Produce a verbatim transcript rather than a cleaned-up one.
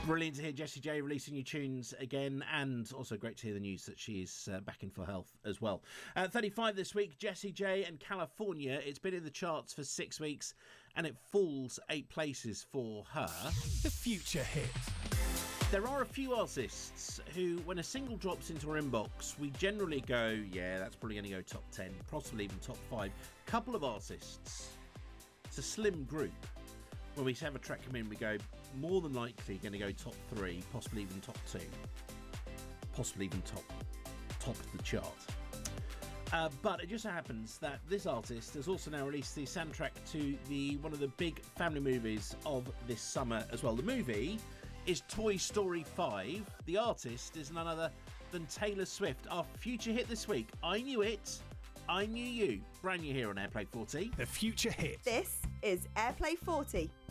Brilliant to hear Jessie J releasing new tunes again, and also great to hear the news that she's uh, back in full health as well. At thirty-five this week, Jessie J and California. It's been in the charts for six weeks and it falls eight places for her. The Future Hit. There are a few artists who, when a single drops into our inbox, we generally go, yeah, that's probably going to go top ten, possibly even top five. Couple of artists. It's a slim group. When we have a track come in, we go more than likely going to go top three, possibly even top two, possibly even top top of the chart. Uh, but it just so happens that this artist has also now released the soundtrack to the one of the big family movies of this summer as well. The movie is Toy Story five. The artist is none other than Taylor Swift. Our future hit this week. I Knew It, I Knew You. Brand new here on Airplay forty. The Future Hit. This is Airplay forty.